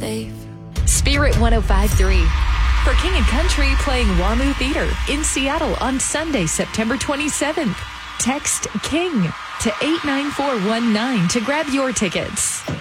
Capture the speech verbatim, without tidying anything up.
safe. Spirit one oh five point three. For King and Country playing WAMU Theater in Seattle on Sunday, September twenty-seventh. Text KING to eight nine four one nine to grab your tickets.